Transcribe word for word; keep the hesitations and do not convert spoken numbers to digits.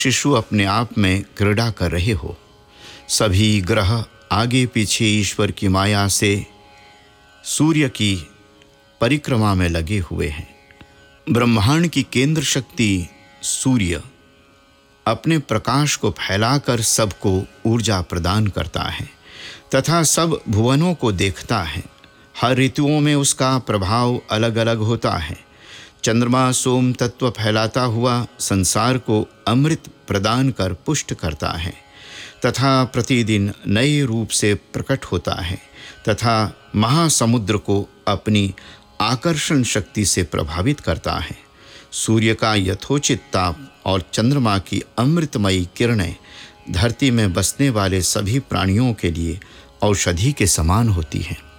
शिशु अपने आप में क्रीड़ा कर रहे हो। सभी ग्रह आगे पीछे ईश्वर की माया से सूर्य की परिक्रमा में लगे हुए हैं। ब्रह्मांड की केंद्र शक्ति सूर्य अपने प्रकाश को फैलाकर सबको ऊर्जा प्रदान करता है तथा सब भुवनों को देखता है। हर ऋतुओं में उसका प्रभाव अलग अलग होता है। चंद्रमा सोम तत्व फैलाता हुआ संसार को अमृत प्रदान कर पुष्ट करता है तथा प्रतिदिन नए रूप से प्रकट होता है तथा महासमुद्र को अपनी आकर्षण शक्ति से प्रभावित करता है। सूर्य का यथोचित ताप और चंद्रमा की अमृतमयी किरणें धरती में बसने वाले सभी प्राणियों के लिए औषधि के समान होती हैं।